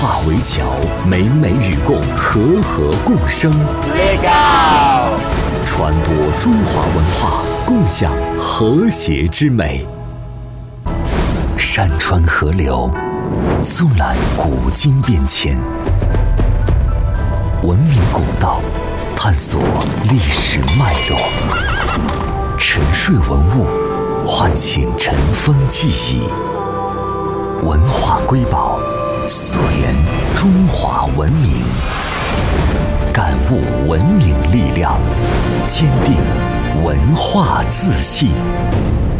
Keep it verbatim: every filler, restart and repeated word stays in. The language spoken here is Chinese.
化为桥，美美与共，和和共生。 Legal， 传播中华文化，共享和谐之美。山川河流，纵览古今变迁；文明古道，探索历史脉络；沉睡文物，唤醒尘封记忆。文化瑰宝，溯源中华文明，感悟文明力量，坚定文化自信。